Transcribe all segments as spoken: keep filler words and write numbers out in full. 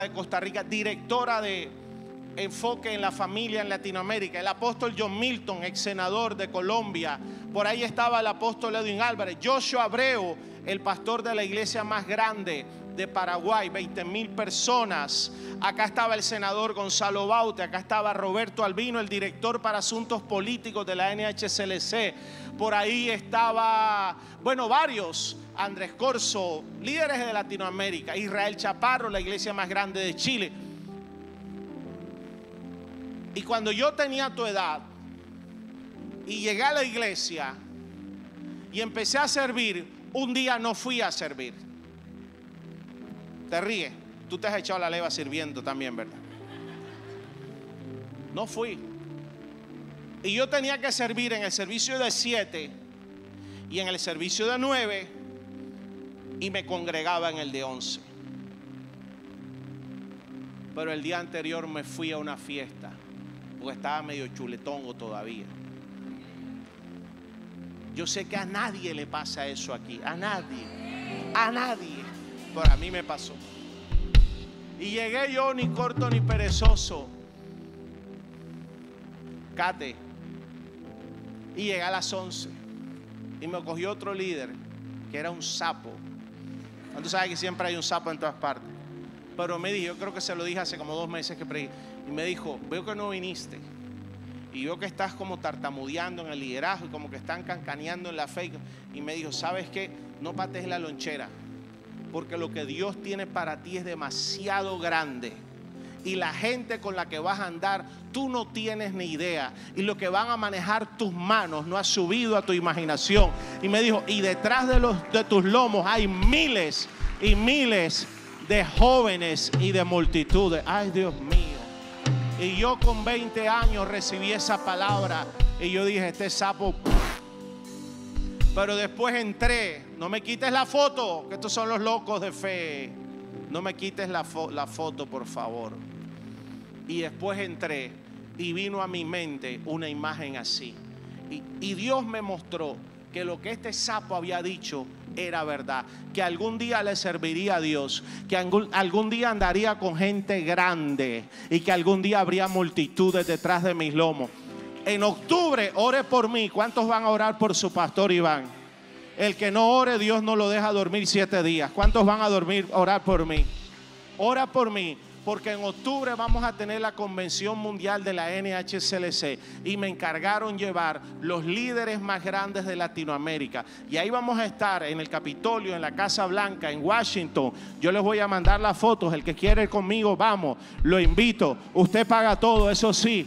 de Costa Rica, directora de Enfoque en la Familia en Latinoamérica, el apóstol John Milton, ex senador de Colombia, por ahí estaba el apóstol Edwin Álvarez, Joshua Abreu, el pastor de la iglesia más grande de Paraguay, veinte mil personas. Acá estaba el senador Gonzalo Baute, acá estaba Roberto Albino, el director para asuntos políticos de la N H C L C. Por ahí estaba, bueno, varios, Andrés Corso, líderes de Latinoamérica, Israel Chaparro, la iglesia más grande de Chile. Y cuando yo tenía tu edad y llegué a la iglesia y empecé a servir, un día no fui a servir. Te ríes, tú te has echado la leva sirviendo también, ¿verdad? No fui. Y yo tenía que servir en el servicio de siete y en el servicio de nueve, y me congregaba en el de once. Pero el día anterior me fui a una fiesta porque estaba medio chuletongo todavía. Yo sé que a nadie le pasa eso aquí, a nadie, a nadie. Pero a mí me pasó. Y llegué yo ni corto ni perezoso, Cate, y llegué a las once y me cogió otro líder que era un sapo. Tú sabes que siempre hay un sapo en todas partes. Pero me dijo, yo creo que se lo dije hace como dos meses que prediqué, y me dijo, veo que no viniste y veo que estás como tartamudeando en el liderazgo y como que están cancaneando en la fe. Y me dijo, ¿sabes qué? No patees la lonchera, porque lo que Dios tiene para ti es demasiado grande. Y la gente con la que vas a andar, tú no tienes ni idea. Y lo que van a manejar tus manos no ha subido a tu imaginación. Y me dijo, y detrás de, los, de tus lomos hay miles y miles de jóvenes y de multitudes. Ay, Dios mío. Y yo con veinte años recibí esa palabra y yo dije, este sapo. Pero después entré. No me quites la foto, que estos son los locos de fe. No me quites la, fo la foto, por favor. Y después entré y vino a mi mente una imagen así. Y, y Dios me mostró que lo que este sapo había dicho era verdad. Que algún día le serviría a Dios. Que algún, algún día andaría con gente grande. Y que algún día habría multitudes detrás de mis lomos. En octubre, ore por mí. ¿Cuántos van a orar por su pastor Iván? El que no ore, Dios no lo deja dormir siete días. ¿Cuántos van a dormir, orar por mí? Ora por mí, porque en octubre vamos a tener la convención mundial de la N H C L C y me encargaron llevar los líderes más grandes de Latinoamérica. Y ahí vamos a estar en el Capitolio, en la Casa Blanca, en Washington. Yo les voy a mandar las fotos. El que quiere ir conmigo, vamos, lo invito. Usted paga todo, eso sí.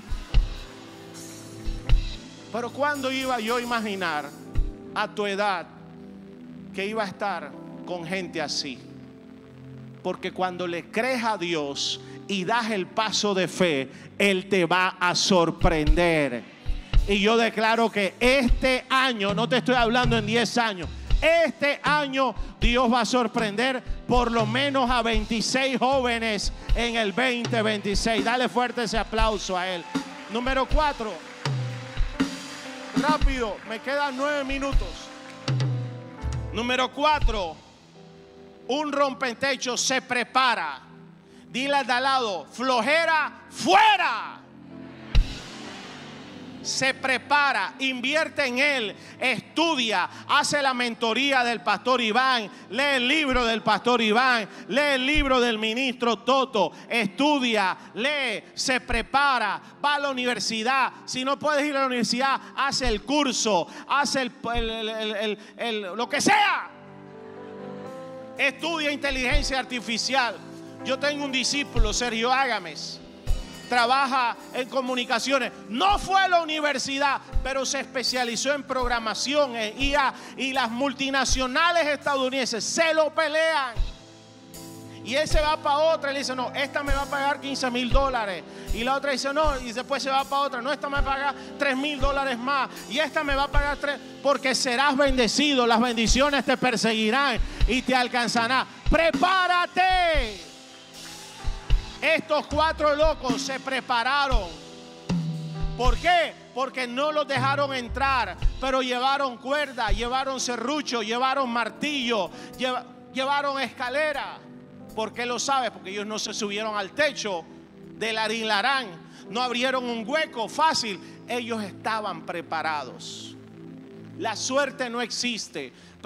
Pero ¿cuándo iba yo a imaginar a tu edad que iba a estar con gente así? Porque cuando le crees a Dios y das el paso de fe, Él te va a sorprender. Y yo declaro que este año, no te estoy hablando en diez años, este año Dios va a sorprender por lo menos a veintiséis jóvenes en el veinte veintiséis. Dale fuerte ese aplauso a Él. Número cuatro. Rápido, me quedan nueve minutos. Número cuatro. Un rompetecho se prepara. Dile al de al lado, flojera fuera. Se prepara, invierte en él, estudia, hace la mentoría del pastor Iván, lee el libro del pastor Iván, lee el libro del ministro Toto, estudia, lee, se prepara, va a la universidad. Si no puedes ir a la universidad, hace el curso, hace el, el, el, el, el, el lo que sea. Estudia inteligencia artificial. Yo tengo un discípulo, Sergio Ágames, trabaja en comunicaciones. No fue a la universidad, pero se especializó en programación, en I A, y las multinacionales estadounidenses se lo pelean. Y él se va para otra y le dice, no, esta me va a pagar quince mil dólares. Y la otra dice, no, y después se va para otra, no, esta me va a pagar tres mil dólares más. Y esta me va a pagar tres, porque serás bendecido, las bendiciones te perseguirán y te alcanzarán. ¡Prepárate! Estos cuatro locos se prepararon. ¿Por qué? Porque no los dejaron entrar, pero llevaron cuerda, llevaron serrucho, llevaron martillo, lleva, llevaron escalera. ¿Por qué lo sabes? Porque ellos no se subieron al techo del Arilarán, no abrieron un hueco fácil. Ellos estaban preparados. La suerte no existe.